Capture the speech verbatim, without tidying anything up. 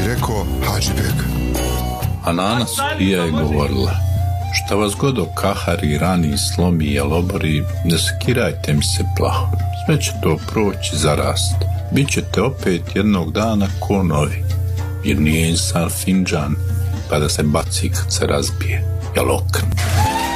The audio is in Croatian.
rekao Hadžibek. A Nana Sofija je govorila: šta vas god okahari, rani, slomi, jelobori, ne skirajte mi se plaho. Sve će to proći, zarast. Bićete opet jednog dana ko novi. Jer nije insan finđan, pa da se baci kad se razbije. Jel okren?